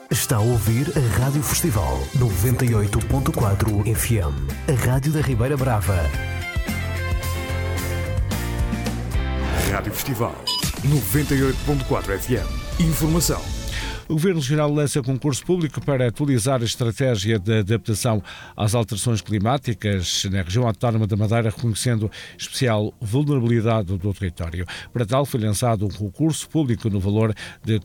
Está a ouvir a Rádio Festival 98.4 FM, a Rádio da Ribeira Brava. Rádio Festival 98.4 FM. Informação. O Governo Regional lança concurso público para atualizar a estratégia de adaptação às alterações climáticas na região autónoma da Madeira, reconhecendo especial vulnerabilidade do território. Para tal, foi lançado um concurso público no valor de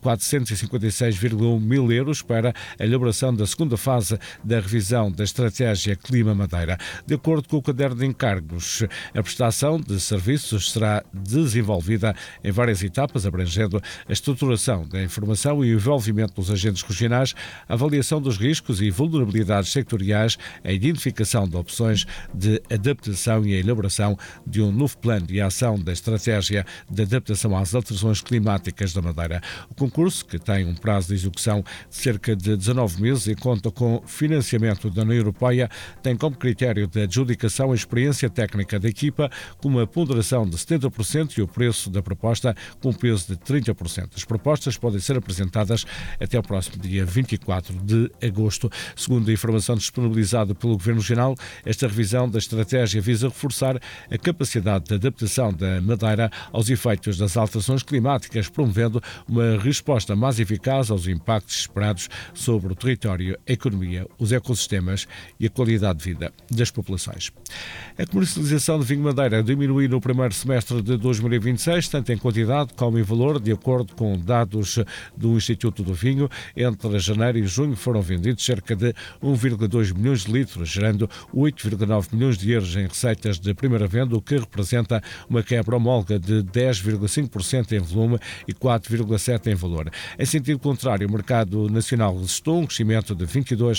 456,1 mil euros para a elaboração da segunda fase da revisão da estratégia Clima Madeira. De acordo com o caderno de encargos, a prestação de serviços será desenvolvida em várias etapas, abrangendo a estruturação da informação e o envolvimento dos agentes regionais, a avaliação dos riscos e vulnerabilidades sectoriais, a identificação de opções de adaptação e a elaboração de um novo plano de ação da estratégia de adaptação às alterações climáticas da Madeira. O concurso, que tem um prazo de execução de cerca de 19 meses e conta com financiamento da União Europeia, tem como critério de adjudicação a experiência técnica da equipa, com uma ponderação de 70% e o preço da proposta com um peso de 30%. As propostas podem ser apresentadas até o próximo dia 24 de agosto. Segundo a informação disponibilizada pelo Governo Regional, esta revisão da estratégia visa reforçar a capacidade de adaptação da Madeira aos efeitos das alterações climáticas, promovendo uma resposta mais eficaz aos impactos esperados sobre o território, a economia, os ecossistemas e a qualidade de vida das populações. A comercialização de vinho Madeira diminuiu no primeiro semestre de 2026, tanto em quantidade como em valor, de acordo com dados do Instituto do Vinho. Entre janeiro e junho foram vendidos cerca de 1,2 milhões de litros, gerando 8,9 milhões de euros em receitas de primeira venda, o que representa uma quebra homóloga de 10,5% em volume e 4,7% em valor. Em sentido contrário, o mercado nacional registrou um crescimento de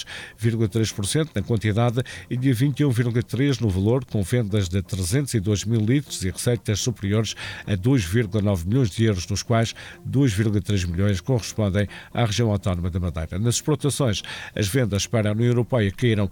22,3% na quantidade e de 21,3% no valor, com vendas de 302 mil litros e receitas superiores a 2,9 milhões de euros, dos quais 2,3 milhões correspondem à região autónoma da Madeira. Nas exportações, as vendas para a União Europeia caíram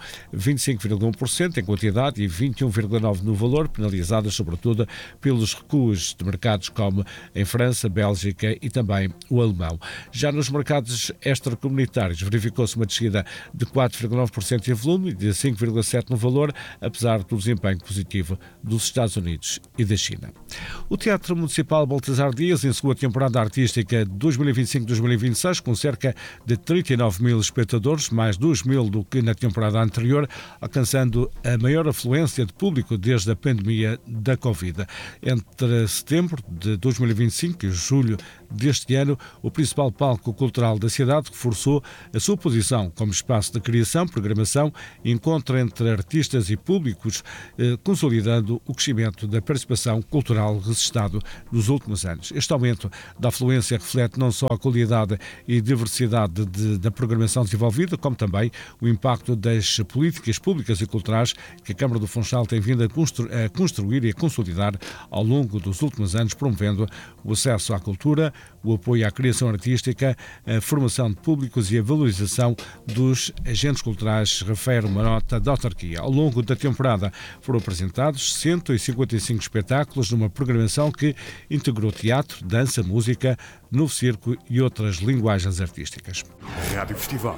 25,1% em quantidade e 21,9% no valor, penalizadas sobretudo pelos recuos de mercados como em França, Bélgica e também o alemão. Já nos mercados extracomunitários, verificou-se uma descida de 4,9% em volume e de 5,7% no valor, apesar do desempenho positivo dos Estados Unidos e da China. O Teatro Municipal Baltasar Dias encerrou a temporada artística 2025-2026 com cerca de 39 mil espectadores, mais 2 mil do que na temporada anterior, alcançando a maior afluência de público desde a pandemia da Covid. Entre setembro de 2025 e julho deste ano, o principal palco cultural da cidade reforçou a sua posição como espaço de criação, programação e encontro entre artistas e públicos, consolidando o crescimento da participação cultural registrado nos últimos anos. Este aumento da afluência reflete não só a qualidade e diversidade da programação desenvolvida, como também o impacto das políticas públicas e culturais que a Câmara do Funchal tem vindo a construir e a consolidar ao longo dos últimos anos, promovendo o acesso à cultura, o apoio à criação artística, a formação de públicos e a valorização dos agentes culturais, refere uma nota da autarquia. Ao longo da temporada foram apresentados 155 espetáculos numa programação que integrou teatro, dança, música, novo circo e outras linguagens artísticas. Rádio Festival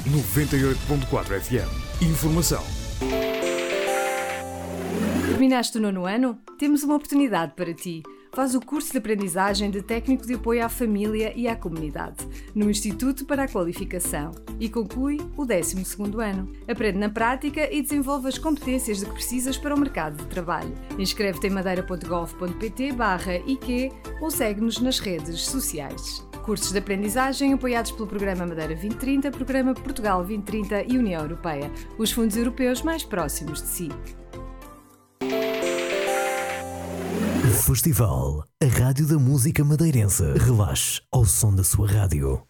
98.4 FM. Informação. Terminaste o 9º ano? Temos uma oportunidade para ti. Faz o curso de aprendizagem de técnico de apoio à família e à comunidade no Instituto para a Qualificação e conclui o 12º ano. Aprende na prática e desenvolve as competências de que precisas para o mercado de trabalho. Inscreve-te em madeira.gov.pt/IQ ou segue-nos nas redes sociais. Cursos de aprendizagem apoiados pelo Programa Madeira 2030, Programa Portugal 2030 e União Europeia, os fundos europeus mais próximos de si. Festival, a rádio da música madeirense. Relaxe ao som da sua rádio.